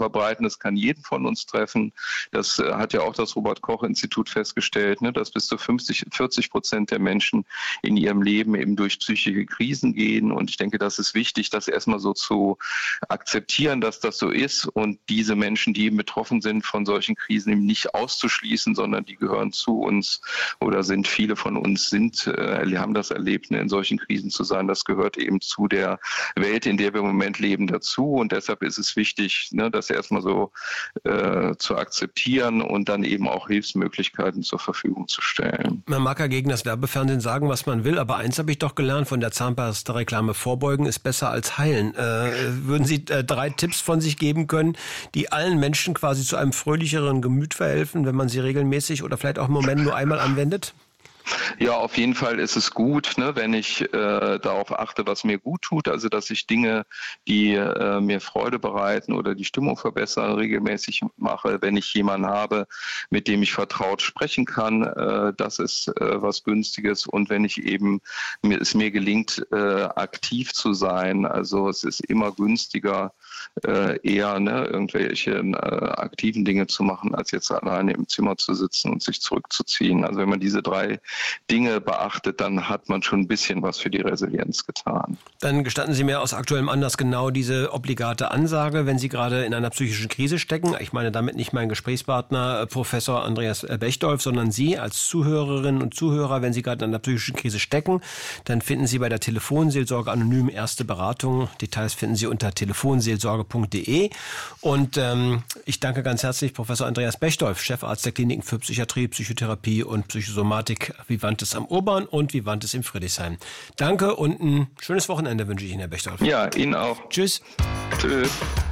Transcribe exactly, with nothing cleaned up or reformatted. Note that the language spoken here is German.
verbreiten. Das kann jeden von uns treffen. Das äh, hat ja auch das Robert-Koch-Institut festgestellt, ne, dass bis zu fünfzig, vierzig Prozent der Menschen in ihrem Leben eben durch psychische Krisen gehen. Und ich denke, das ist wichtig, das erstmal so zu akzeptieren, dass das so ist und diese Menschen, die eben betroffen sind von solchen Krisen, eben nicht auszuschließen, sondern die gehören zu uns oder sind viele von uns sind, äh, haben das erlebt, ne, in solchen Krisen zu sein. Das gehört eben zu der Welt, in der wir im Moment leben, dazu. Und deshalb ist es wichtig, ne, das erstmal so äh, zu akzeptieren und dann eben auch Hilfsmöglichkeiten zur Verfügung zu stellen. Man mag ja gegen das Werbefernsehen sagen, was man will, aber eins habe ich doch gelernt von der Zahnpasta-Reklame: Vorbeugen ist besser als heilen. Äh, würden Sie äh, drei Tipps von sich geben können, die allen Menschen quasi zu einem fröhlicheren Gemüt verhelfen, wenn man sie regelmäßig oder vielleicht auch im Moment nur einmal anwendet? Ja, auf jeden Fall ist es gut, ne, wenn ich äh, darauf achte, was mir gut tut, also dass ich Dinge, die äh, mir Freude bereiten oder die Stimmung verbessern, regelmäßig mache. Wenn ich jemanden habe, mit dem ich vertraut sprechen kann, äh, das ist äh, was Günstiges. Und wenn ich eben mir, es mir gelingt, äh, aktiv zu sein, also es ist immer günstiger, äh, eher ne, irgendwelche äh, aktiven Dinge zu machen, als jetzt alleine im Zimmer zu sitzen und sich zurückzuziehen. Also wenn man diese drei Dinge beachtet, dann hat man schon ein bisschen was für die Resilienz getan. Dann gestatten Sie mir aus aktuellem Anlass genau diese obligate Ansage, wenn Sie gerade in einer psychischen Krise stecken. Ich meine damit nicht meinen Gesprächspartner Professor Andreas Bechdolf, sondern Sie als Zuhörerinnen und Zuhörer. Wenn Sie gerade in einer psychischen Krise stecken, dann finden Sie bei der Telefonseelsorge anonym erste Beratung. Details finden Sie unter telefonseelsorge punkt de. Und ähm, ich danke ganz herzlich Professor Andreas Bechdolf, Chefarzt der Kliniken für Psychiatrie, Psychotherapie und Psychosomatik Vivantes am Urban und Vivantes in Friedrichshain. Danke und ein schönes Wochenende wünsche ich Ihnen, Herr Bechdolf. Ja, Ihnen auch. Tschüss. Tschüss.